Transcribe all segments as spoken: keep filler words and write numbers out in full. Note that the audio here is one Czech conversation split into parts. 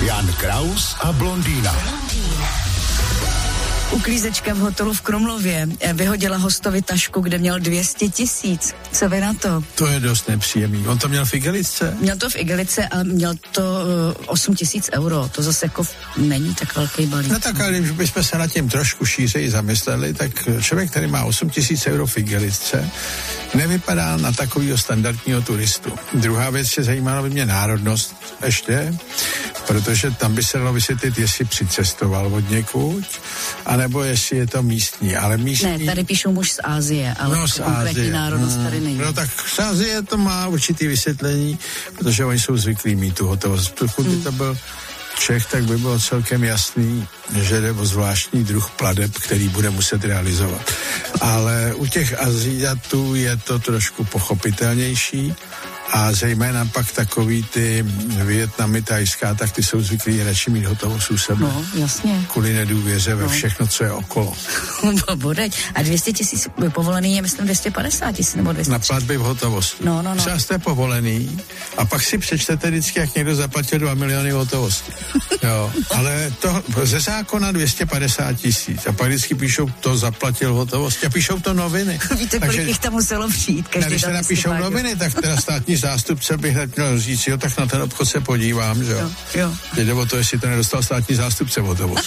Jan Kraus a blondýna. Uklízečka v hotelu v Krumlově vyhodila hostovi tašku, kde měl dvě stě tisíc. Co vy na to? To je dost nepříjemný. On to měl v igelice? Měl to v igelice a měl to uh, osm tisíc euro. To zase jako není tak velký balík. No tak, ale když bychom se nad tím trošku šířeji zamysleli, tak člověk, který má osm tisíc euro v igelice, nevypadá na takovýho standardního turistu. Druhá věc je, zajímala by mě národnost ještě, protože tam by se dalo vysvětlit, jestli přicestoval od někud, anebo jestli je to místní, ale místní... Ne, tady píšou muž z Asie, ale no, z konkrétní Ázie. národnost tady není. No tak z Asie to má určitý vysvětlení, protože oni jsou zvyklí mít tu hotovost. Pokud by to byl Čech, tak by bylo celkem jasný, že jde o zvláštní druh plateb, který bude muset realizovat. Ale u těch Aziatů je to trošku pochopitelnější a zejména pak takový ty Vietnamy, Thajská, tak ty jsou zvyklí radši mít hotovost u sebe. No, jasně. Kvůli nedůvěře ve no. všechno, co je okolo. Bodeď. A dvě stě tisíc povolený je, myslím, dvě stě padesát tisíc nebo dvě stě. Na platby v hotovosti. No, no, no. Třeba jste povolený a pak si přečtete vždycky, jak někdo zaplatil dva miliony hotovosti. Jo, ale to ze zákona dvě stě padesát tisíc a pak vždycky píšou, to zaplatil hotovosti a píšou to noviny. Víte, kolik jich tam muselo přijít? Každý když se napíšou noviny, tak teda státní zástupce bych hned měl říct, jo, tak na ten obchod se podívám, že jo. jo. Jde o to, jestli to nedostal státní zástupce hotovost.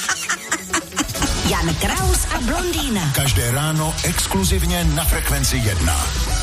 Jan Kraus a blondýna. Každé ráno exkluzivně na Frekvenci jedna.